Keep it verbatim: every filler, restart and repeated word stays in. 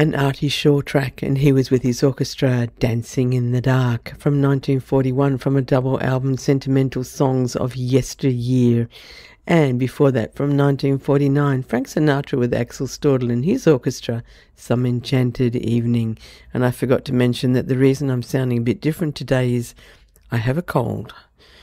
an Artie Shaw track, and he was with his orchestra, Dancing in the Dark, from nineteen forty-one, from a double album, Sentimental Songs of Yesteryear. And before that, from nineteen forty-nine, Frank Sinatra with Axel Stordahl and his orchestra, Some Enchanted Evening. And I forgot to mention that the reason I'm sounding a bit different today is I have a cold.